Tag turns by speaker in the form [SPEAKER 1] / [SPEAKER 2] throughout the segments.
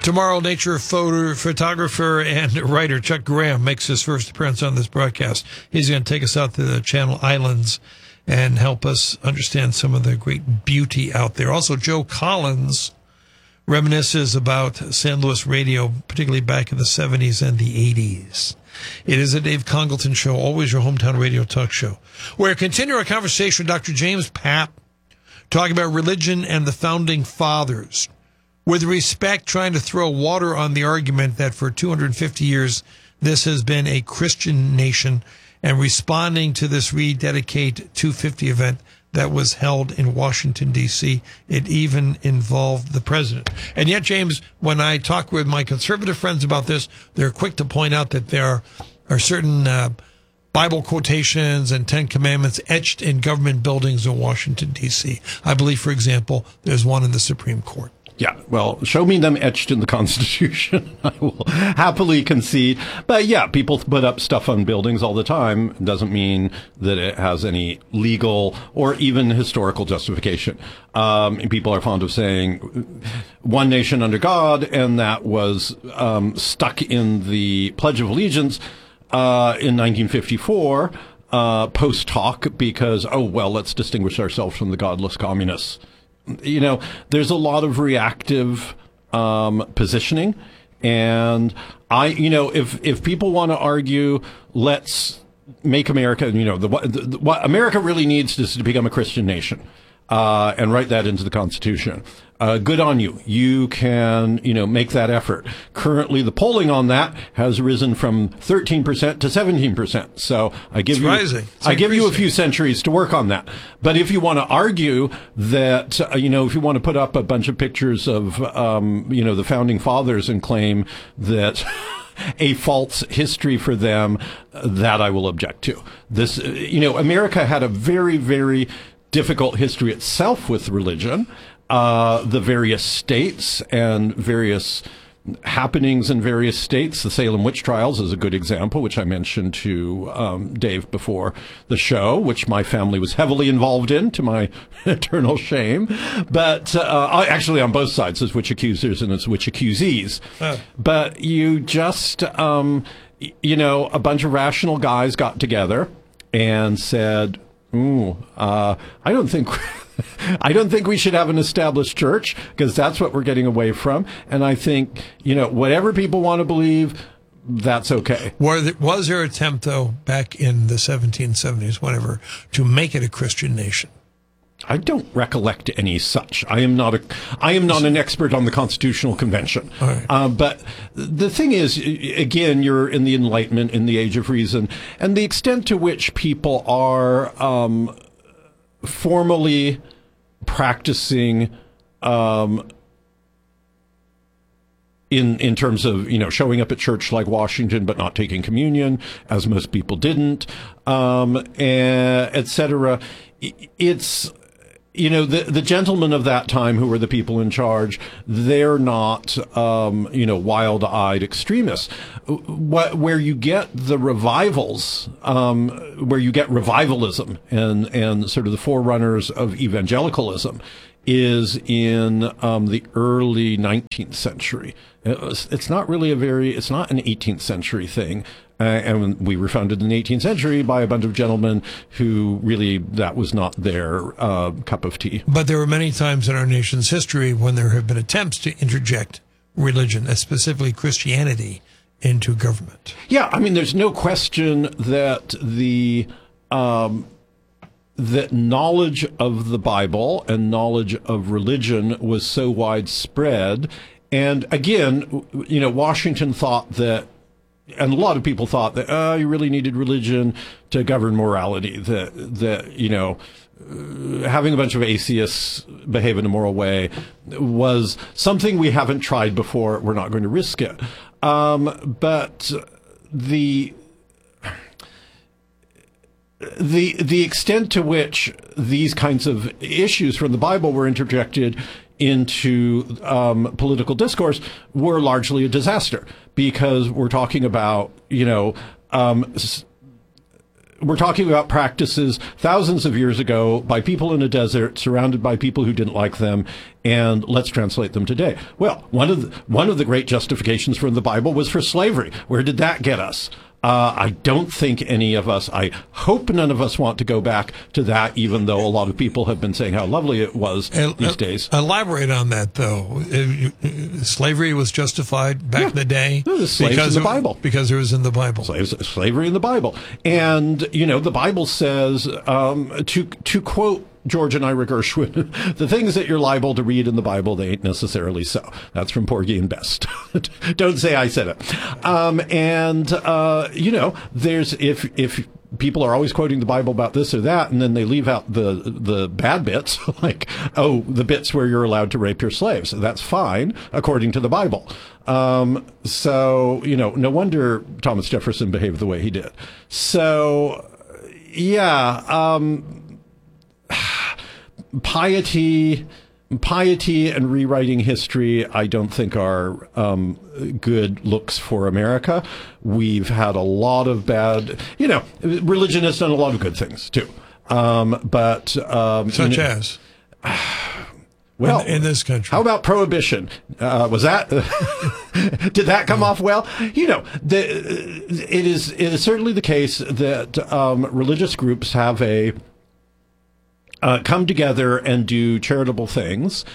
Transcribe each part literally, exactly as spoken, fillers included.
[SPEAKER 1] Tomorrow, nature photo, photographer and writer Chuck Graham makes his first appearance on this broadcast. He's going to take us out to the Channel Islands and help us understand some of the great beauty out there. Also, Joe Collins reminisces about San Luis radio, particularly back in the seventies and the eighties. It is a Dave Congleton show, always your hometown radio talk show. We're continuing our conversation with Doctor James Papp, talking about religion and the founding fathers. With respect, trying to throw water on the argument that for two hundred fifty years, this has been a Christian nation, and responding to this Rededicate two fifty event that was held in Washington, D C It even involved the president. And yet, James, when I talk with my conservative friends about this, they're quick to point out that there are certain uh, Bible quotations and Ten Commandments etched in government buildings in Washington, D C I believe, for example, there's one in the Supreme Court.
[SPEAKER 2] Yeah, well, show me them etched in the Constitution. I will happily concede. But yeah, people put up stuff on buildings all the time. It doesn't mean that it has any legal or even historical justification. Um, and people are fond of saying one nation under God, and that was um, stuck in the Pledge of Allegiance uh, in nineteen fifty-four, uh, post hoc, because, oh, well, let's distinguish ourselves from the godless communists. You know, there's a lot of reactive um, positioning, and I, you know, if if people want to argue, let's make America, you know, the, the, what America really needs is to become a Christian nation, uh, and write that into the Constitution. Uh, good on you. You can, you know, make that effort. Currently, the polling on that has risen from thirteen percent to seventeen percent. So I give
[SPEAKER 1] it's
[SPEAKER 2] you,
[SPEAKER 1] rising. It's
[SPEAKER 2] I give you a few centuries to work on that. But if you want to argue that, uh, you know, if you want to put up a bunch of pictures of, um, you know, the founding fathers and claim that a false history for them, that I will object to. This, you know, America had a very, very difficult history itself with religion. Uh, the various states and various happenings in various states. The Salem witch trials is a good example, which I mentioned to um, Dave before the show, which my family was heavily involved in, to my eternal shame. But uh, actually on both sides, there's witch accusers and there's witch accusees. Uh. But you just, um, you know, a bunch of rational guys got together and said, ooh, uh, I don't think... I don't think we should have an established church, because that's what we're getting away from. And I think, you know, whatever people want to believe, that's okay.
[SPEAKER 1] Was there an attempt, though, back in the seventeen seventies, whatever, to make it a Christian nation?
[SPEAKER 2] I don't recollect any such. I am not a, I am not an expert on the Constitutional Convention.
[SPEAKER 1] Right.
[SPEAKER 2] Uh, but the thing is, again, you're in the Enlightenment, in the Age of Reason, and the extent to which people are um, formally practicing um, in in terms of, you know, showing up at church like Washington but not taking communion, as most people didn't, um, et cetera. It's, you know, the the gentlemen of that time who were the people in charge, they're not, um, you know, wild-eyed extremists. What, where you get the revivals, um, where you get revivalism and, and sort of the forerunners of evangelicalism is in um, the early nineteenth century. It was, it's not really a very, it's not an eighteenth century thing. Uh, and we were founded in the eighteenth century by a bunch of gentlemen who really, that was not their uh, cup of tea.
[SPEAKER 1] But there were many times in our nation's history when there have been attempts to interject religion, specifically Christianity, into government.
[SPEAKER 2] Yeah, I mean, there's no question that the um, that knowledge of the Bible and knowledge of religion was so widespread. And again, you know, Washington thought that, and a lot of people thought that, oh, you really needed religion to govern morality, that, that you know, uh, having a bunch of atheists behave in a moral way was something we haven't tried before. We're not going to risk it. Um, but the the the extent to which these kinds of issues from the Bible were interjected into um, political discourse were largely a disaster, because we're talking about, you know, um, we're talking about practices thousands of years ago by people in a desert, surrounded by people who didn't like them, and let's translate them today. Well, one of the, one of the great justifications from the Bible was for slavery. Where did that get us? Uh, I don't think any of us, I hope none of us want to go back to that, even though a lot of people have been saying how lovely it was
[SPEAKER 1] El-
[SPEAKER 2] these days.
[SPEAKER 1] Elaborate on that, though. Uh, Slavery was justified back
[SPEAKER 2] Yeah.
[SPEAKER 1] in the day.
[SPEAKER 2] No, the slaves
[SPEAKER 1] because
[SPEAKER 2] in the
[SPEAKER 1] it-
[SPEAKER 2] Bible.
[SPEAKER 1] Because it was in the Bible.
[SPEAKER 2] Slaves, slavery in the Bible. And, you know, the Bible says, um, to, to quote George and Ira Gershwin, the things that you're liable to read in the Bible, they ain't necessarily so. That's from Porgy and Best. Don't say I said it. Um, and, uh, you know, there's, if, if people are always quoting the Bible about this or that, and then they leave out the, the bad bits, like, oh, the bits where you're allowed to rape your slaves. That's fine, according to the Bible. Um, so, you know, no wonder Thomas Jefferson behaved the way he did. So, yeah, um, piety, piety and rewriting history, I don't think are um, good looks for America. We've had a lot of bad, you know, religion has done a lot of good things too. Um, but um,
[SPEAKER 1] Such
[SPEAKER 2] you know,
[SPEAKER 1] as?
[SPEAKER 2] well,
[SPEAKER 1] in, in this country.
[SPEAKER 2] How about prohibition? Uh, was that did that come off well? You know, the, it is it is certainly the case that um, religious groups have a Uh, come together and do charitable things,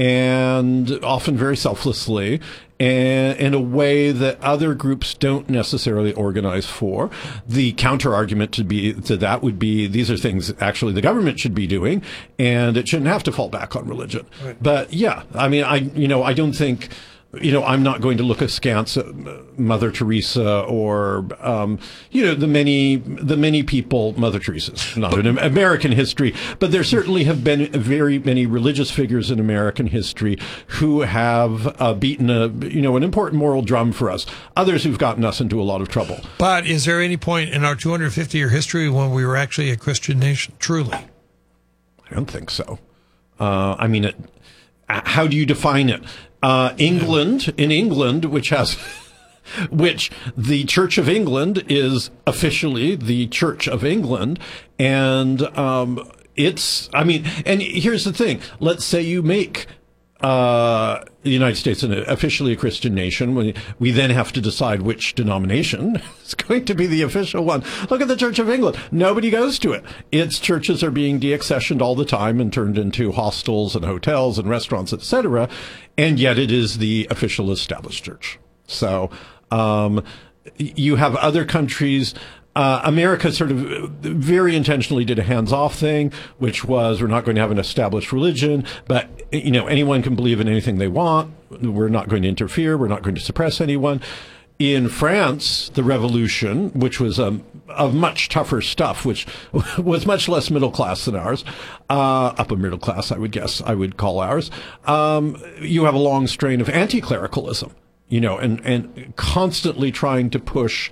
[SPEAKER 2] and often very selflessly, and in a way that other groups don't necessarily organize for. The counter argument to be to that would be these are things actually the government should be doing, and it shouldn't have to fall back on religion. Right. But yeah, I mean, I you know I don't think. You know, I'm not going to look askance at Mother Teresa or, um, you know, the many, the many people, Mother Teresa's not in American history, but there certainly have been very many religious figures in American history who have uh, beaten a, you know, an important moral drum for us. Others who've gotten us into a lot of trouble.
[SPEAKER 1] But is there any point in our two hundred fifty year history when we were actually a Christian nation, truly?
[SPEAKER 2] I don't think so. Uh, I mean, it, how do you define it? Uh, England, in England, which has, which the Church of England is officially the Church of England. And, um, it's, I mean, and here's the thing. Let's say you make, uh, the United States an officially a Christian nation. We, we then have to decide which denomination is going to be the official one. Look at the Church of England. Nobody goes to it. Its churches are being deaccessioned all the time and turned into hostels and hotels and restaurants, et cetera. And yet it is the official established church. So, um, you have other countries. Uh, America sort of very intentionally did a hands-off thing, which was we're not going to have an established religion, but, you know, anyone can believe in anything they want. We're not going to interfere. We're not going to suppress anyone. In France, the revolution, which was um, of much tougher stuff, which was much less middle class than ours, uh, upper middle class, I would guess I would call ours, um, you have a long strain of anti-clericalism, you know, and, and constantly trying to push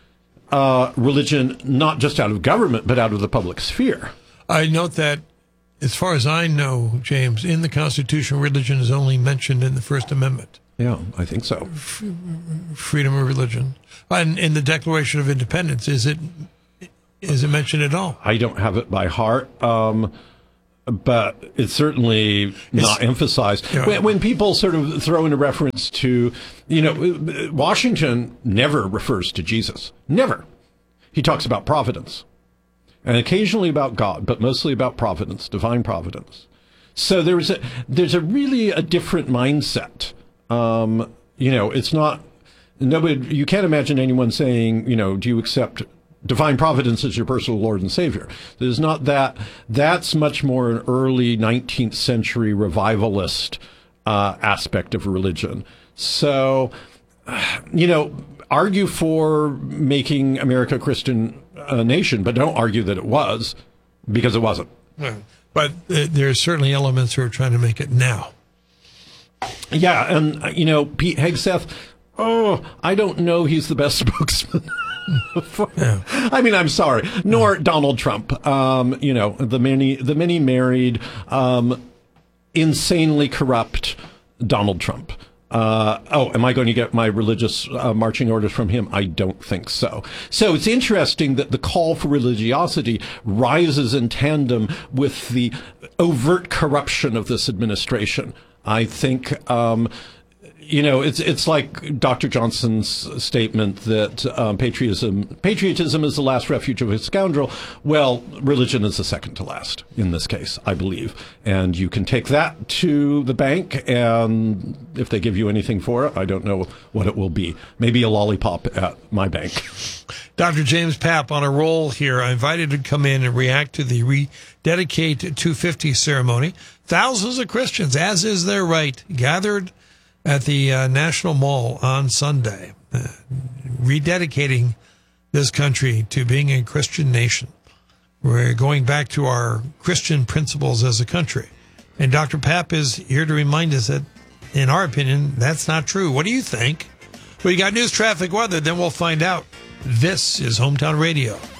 [SPEAKER 2] Uh, religion, not just out of government, but out of the public sphere.
[SPEAKER 1] I note that, as far as I know, James, in the Constitution, religion is only mentioned in the First Amendment.
[SPEAKER 2] Yeah, I think so.
[SPEAKER 1] F- freedom of religion. And in the Declaration of Independence, is it is it mentioned at all?
[SPEAKER 2] I don't have it by heart, um, but it's certainly not it's, emphasized. You know, when, when people sort of throw in a reference to, you know, Washington never refers to Jesus. Never. He talks about providence. And occasionally about God, but mostly about providence, divine providence. So there's a, there's a really a different mindset. Um, you know, it's not, nobody, you can't imagine anyone saying, you know, do you accept divine providence as your personal Lord and Savior? There's not that. That's much more an early nineteenth century revivalist uh, aspect of religion. So, you know, argue for making America a Christian uh, nation, but don't argue that it was, because it wasn't.
[SPEAKER 1] Yeah. But uh, there's certainly elements who are trying to make it now.
[SPEAKER 2] Yeah, and, uh, you know, Pete Hegseth, oh, I don't know he's the best spokesman. Yeah. I mean, I'm sorry. Nor yeah. Donald Trump. Um, you know, the many, the many married, um, insanely corrupt Donald Trump. Uh, oh, am I going to get my religious uh, marching orders from him? I don't think so. So it's interesting that the call for religiosity rises in tandem with the overt corruption of this administration. I think, um, you know, it's it's like Doctor Johnson's statement that um, patriotism patriotism is the last refuge of a scoundrel. Well, religion is the second to last in this case, I believe. And you can take that to the bank, and if they give you anything for it, I don't know what it will be. Maybe a lollipop at my bank.
[SPEAKER 1] Doctor James Papp on a roll here. I invited him to come in and react to the Rededicate two fifty ceremony. Thousands of Christians, as is their right, gathered at the uh, National Mall on Sunday, uh, rededicating this country to being a Christian nation. We're going back to our Christian principles as a country. And Doctor Papp is here to remind us that, in our opinion, that's not true. What do you think? We got news, traffic, weather, then we'll find out. This is Hometown Radio.